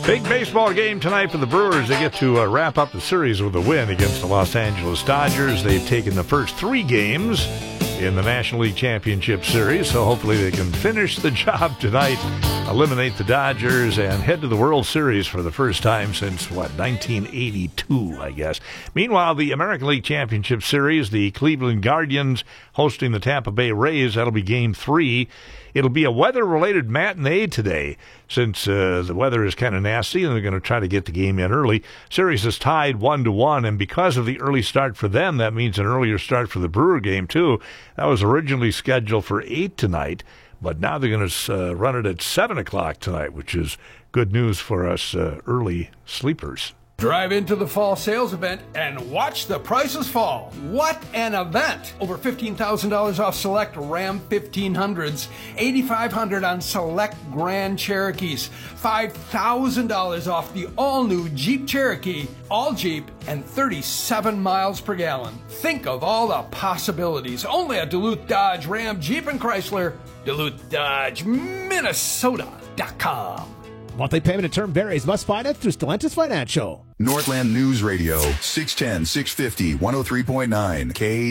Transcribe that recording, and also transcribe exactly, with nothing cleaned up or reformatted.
Big baseball game tonight for the Brewers. They get to uh, wrap up the series with a win against the Los Angeles Dodgers. They've taken the first three games in the National League Championship Series, so hopefully they can finish the job tonight, eliminate the Dodgers, and head to the World Series for the first time since, what, nineteen eighty-two, I guess. Meanwhile, the American League Championship Series, the Cleveland Guardians hosting the Tampa Bay Rays. That'll be game three. It'll be a weather-related matinee today since uh, the weather is kind of nasty, and they're going to try to get the game in early. Series is tied one to one, and because of the early start for them, that means an earlier start for the Brewer game, too. That was originally scheduled for eight tonight, but now they're going to uh, run it at seven o'clock tonight, which is good news for us uh, early sleepers. Drive into the fall sales event and watch the prices fall. What an event! Over fifteen thousand dollars off select Ram fifteen hundreds, eight thousand five hundred dollars on select Grand Cherokees, five thousand dollars off the all-new Jeep Cherokee, all Jeep, and thirty-seven miles per gallon. Think of all the possibilities. Only at Duluth Dodge, Ram, Jeep, and Chrysler. Duluth Dodge, Minnesota dot com. Monthly payment and term varies. Must finance through Stellantis Financial. Northland News Radio, six ten, six fifty, one oh three point nine K